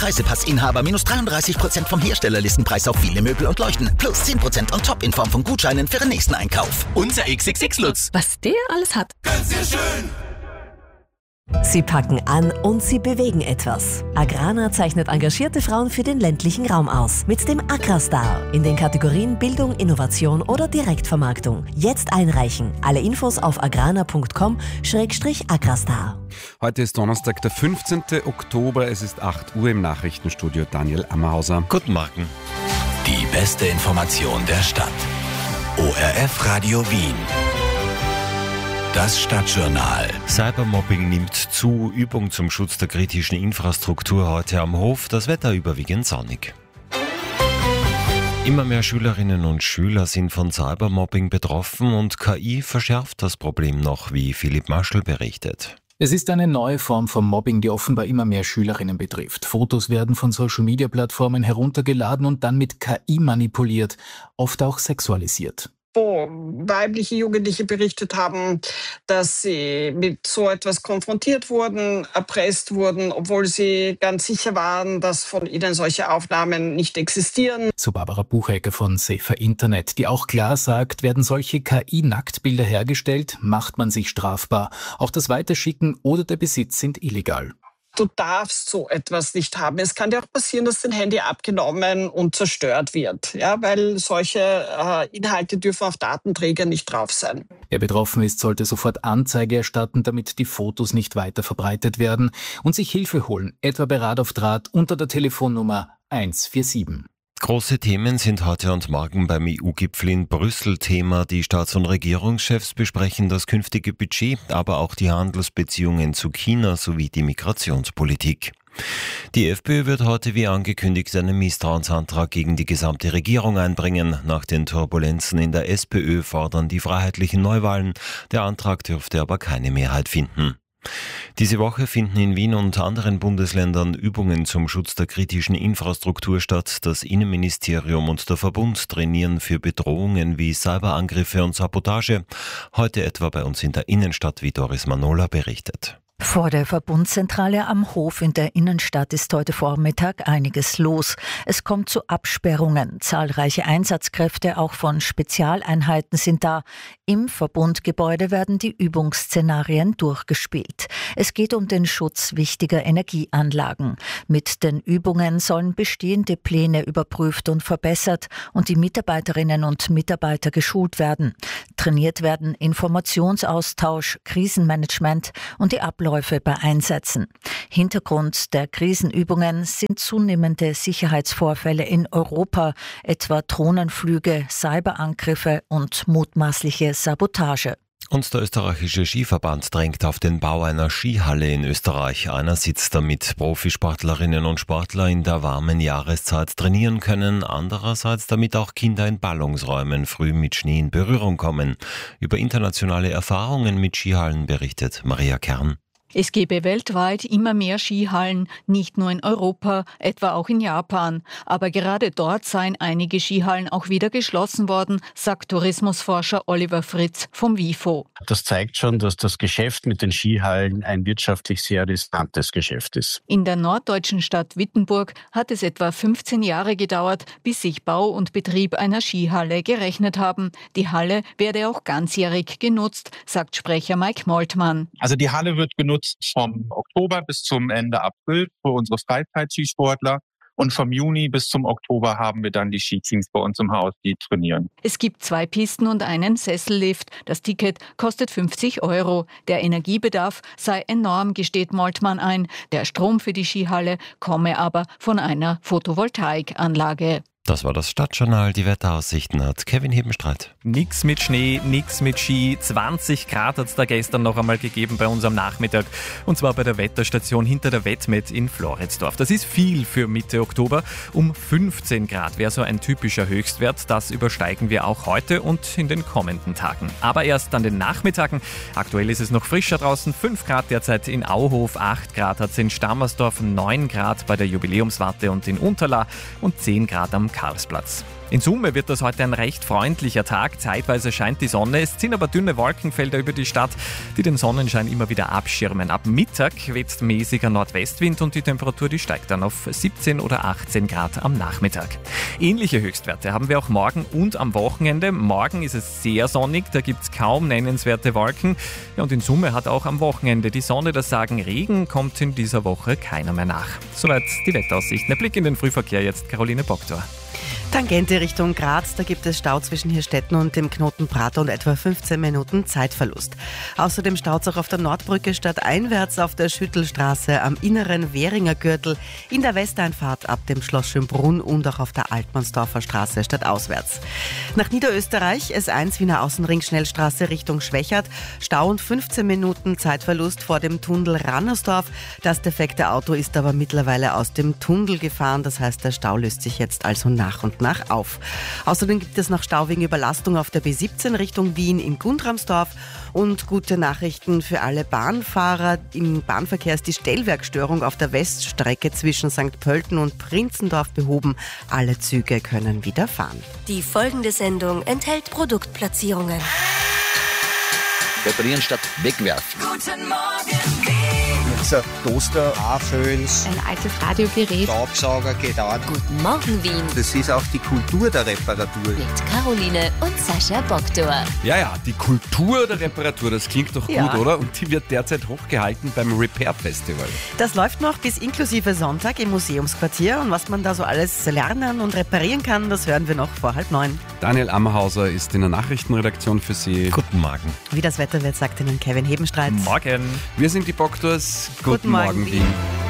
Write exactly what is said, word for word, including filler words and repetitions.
Preisepassinhaber minus dreiunddreißig Prozent vom Herstellerlistenpreis auf viele Möbel und Leuchten. Plus zehn Prozent on top in Form von Gutscheinen für den nächsten Einkauf. Unser X X X-Lutz. Was der alles hat. Ganz sehr schön. Sie packen an und sie bewegen etwas. Agrana zeichnet engagierte Frauen für den ländlichen Raum aus. Mit dem Agrastar in den Kategorien Bildung, Innovation oder Direktvermarktung. Jetzt einreichen. Alle Infos auf agrana punkt com schrägstrich agrastar. Heute ist Donnerstag, der fünfzehnten Oktober. Es ist acht Uhr im Nachrichtenstudio. Daniel Ammerhauser. Guten Morgen. Die beste Information der Stadt. O R F Radio Wien. Das Stadtjournal. Cybermobbing nimmt zu. Übung zum Schutz der kritischen Infrastruktur heute am Hof. Das Wetter überwiegend sonnig. Immer mehr Schülerinnen und Schüler sind von Cybermobbing betroffen und K I verschärft das Problem noch, wie Philipp Maschel berichtet. Es ist eine neue Form von Mobbing, die offenbar immer mehr Schülerinnen betrifft. Fotos werden von Social-Media-Plattformen heruntergeladen und dann mit K I manipuliert, oft auch sexualisiert. Wo weibliche Jugendliche berichtet haben, dass sie mit so etwas konfrontiert wurden, erpresst wurden, obwohl sie ganz sicher waren, dass von ihnen solche Aufnahmen nicht existieren. So Barbara Buchecker von Safer Internet, die auch klar sagt, werden solche K I-Nacktbilder hergestellt, macht man sich strafbar. Auch das Weiterschicken oder der Besitz sind illegal. Du darfst so etwas nicht haben. Es kann dir auch passieren, dass dein Handy abgenommen und zerstört wird, ja, weil solche äh, Inhalte dürfen auf Datenträger nicht drauf sein. Wer betroffen ist, sollte sofort Anzeige erstatten, damit die Fotos nicht weiter verbreitet werden und sich Hilfe holen, etwa bei Rat auf Draht unter der Telefonnummer eins vier sieben. Große Themen sind heute und morgen beim E U-Gipfel in Brüssel Thema. Die Staats- und Regierungschefs besprechen das künftige Budget, aber auch die Handelsbeziehungen zu China sowie die Migrationspolitik. Die FPÖ wird heute wie angekündigt einen Misstrauensantrag gegen die gesamte Regierung einbringen. Nach den Turbulenzen in der SPÖ fordern die Freiheitlichen Neuwahlen. Der Antrag dürfte aber keine Mehrheit finden. Diese Woche finden in Wien und anderen Bundesländern Übungen zum Schutz der kritischen Infrastruktur statt. Das Innenministerium und der Verbund trainieren für Bedrohungen wie Cyberangriffe und Sabotage. Heute etwa bei uns in der Innenstadt, wie Doris Manola berichtet. Vor der Verbundzentrale am Hof in der Innenstadt ist heute Vormittag einiges los. Es kommt zu Absperrungen. Zahlreiche Einsatzkräfte, auch von Spezialeinheiten, sind da. Im Verbundgebäude werden die Übungsszenarien durchgespielt. Es geht um den Schutz wichtiger Energieanlagen. Mit den Übungen sollen bestehende Pläne überprüft und verbessert und die Mitarbeiterinnen und Mitarbeiter geschult werden. Trainiert werden Informationsaustausch, Krisenmanagement und die Abläufe bei Einsätzen. Hintergrund der Krisenübungen sind zunehmende Sicherheitsvorfälle in Europa, etwa Drohnenflüge, Cyberangriffe und mutmaßliche Sabotage. Und der österreichische Skiverband drängt auf den Bau einer Skihalle in Österreich. Einerseits damit Profisportlerinnen und Sportler in der warmen Jahreszeit trainieren können, andererseits damit auch Kinder in Ballungsräumen früh mit Schnee in Berührung kommen. Über internationale Erfahrungen mit Skihallen berichtet Maria Kern. Es gebe weltweit immer mehr Skihallen, nicht nur in Europa, etwa auch in Japan. Aber gerade dort seien einige Skihallen auch wieder geschlossen worden, sagt Tourismusforscher Oliver Fritz vom WIFO. Das zeigt schon, dass das Geschäft mit den Skihallen ein wirtschaftlich sehr riskantes Geschäft ist. In der norddeutschen Stadt Wittenburg hat es etwa fünfzehn Jahre gedauert, bis sich Bau und Betrieb einer Skihalle gerechnet haben. Die Halle werde auch ganzjährig genutzt, sagt Sprecher Mike Moltmann. Also die Halle wird genutzt vom Oktober bis zum Ende April für unsere Freizeitskisportler. Und vom Juni bis zum Oktober haben wir dann die Skiteams bei uns im Haus, die trainieren. Es gibt zwei Pisten und einen Sessellift. Das Ticket kostet fünfzig Euro. Der Energiebedarf sei enorm, gesteht Moltmann ein. Der Strom für die Skihalle komme aber von einer Photovoltaikanlage. Das war das Stadtjournal. Die Wetteraussichten hat Kevin Hebenstreit. Nix mit Schnee, nix mit Ski. zwanzig Grad hat es da gestern noch einmal gegeben bei uns am Nachmittag. Und zwar bei der Wetterstation hinter der Wettmet in Floridsdorf. Das ist viel für Mitte Oktober. Um fünfzehn Grad wäre so ein typischer Höchstwert. Das übersteigen wir auch heute und in den kommenden Tagen. Aber erst an den Nachmittagen. Aktuell ist es noch frischer draußen. fünf Grad derzeit in Auhof, acht Grad hat es in Stammersdorf, neun Grad bei der Jubiläumswarte und in Unterla und zehn Grad am Karlsplatz. In Summe wird das heute ein recht freundlicher Tag. Zeitweise scheint die Sonne. Es ziehen aber dünne Wolkenfelder über die Stadt, die den Sonnenschein immer wieder abschirmen. Ab Mittag weht mäßiger Nordwestwind und die Temperatur die steigt dann auf siebzehn oder achtzehn Grad am Nachmittag. Ähnliche Höchstwerte haben wir auch morgen und am Wochenende. Morgen ist es sehr sonnig, da gibt es kaum nennenswerte Wolken. Ja, und in Summe hat auch am Wochenende die Sonne das Sagen, Regen kommt in dieser Woche keiner mehr nach. Soweit die Wetteraussichten. Der Blick in den Frühverkehr jetzt, Caroline Boktor. Tangente Richtung Graz, da gibt es Stau zwischen Hirstetten und dem Knoten Prater und etwa fünfzehn Minuten Zeitverlust. Außerdem staut es auch auf der Nordbrücke stadteinwärts auf der Schüttelstraße am inneren Währinger Gürtel, in der Westeinfahrt ab dem Schloss Schönbrunn und auch auf der Altmannsdorfer Straße stadtauswärts. Nach Niederösterreich S eins Wiener Außenring Schnellstraße Richtung Schwächert, Stau und fünfzehn Minuten Zeitverlust vor dem Tunnel Rannersdorf. Das defekte Auto ist aber mittlerweile aus dem Tunnel gefahren, das heißt, der Stau löst sich jetzt also nach und nach auf. Außerdem gibt es noch Stau wegen Überlastung auf der B siebzehn Richtung Wien in Gundramsdorf und gute Nachrichten für alle Bahnfahrer. Im Bahnverkehr ist die Stellwerkstörung auf der Weststrecke zwischen Sankt Pölten und Prinzendorf behoben. Alle Züge können wieder fahren. Die folgende Sendung enthält Produktplatzierungen. Reparieren statt wegwerfen. Guten Morgen, Wien. Mixer, Toaster, A-Föhns, ein altes Radiogerät, Staubsauger geht an. Guten Morgen, Wien. Das ist auch die Kultur der Reparatur. Mit Caroline und Sascha Boktor. Ja, ja, die Kultur der Reparatur, das klingt doch Ja. gut, oder? Und die wird derzeit hochgehalten beim Repair Festival. Das läuft noch bis inklusive Sonntag im Museumsquartier und was man da so alles lernen und reparieren kann, das hören wir noch vor halb neun. Daniel Ammerhauser ist in der Nachrichtenredaktion für Sie. Guten Morgen. Wie das Wetter wird, sagt Ihnen Kevin Hebenstreit. Morgen. Wir sind die Boktors. Guten Morgen, Wien.